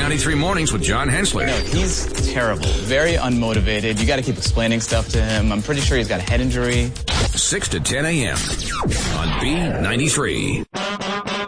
B93 Mornings with John Hensler. No, he's terrible. Very unmotivated. You got to keep explaining stuff to him. I'm pretty sure he's got a head injury. 6 to 10 a.m. on B93.